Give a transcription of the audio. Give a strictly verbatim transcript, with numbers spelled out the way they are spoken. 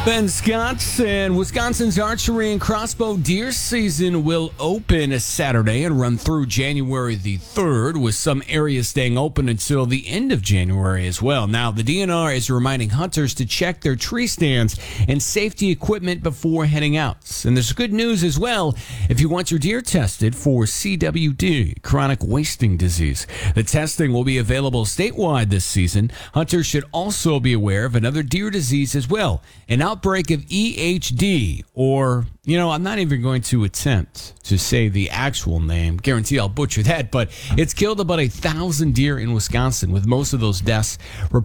Ben Scott and Wisconsin's archery and crossbow deer season will open Saturday and run through January the third, with some areas staying open until the end of January as well. Now, the D N R is reminding hunters to check their tree stands and safety equipment before heading out. And there's good news as well if you want your deer tested for C W D, chronic wasting disease. The testing will be available statewide this season. Hunters should also be aware of another deer disease as well, an outbreak of E H D, or, you know, I'm not even going to attempt to say the actual name. Guarantee I'll butcher that, but it's killed about a thousand deer in Wisconsin, with most of those deaths reported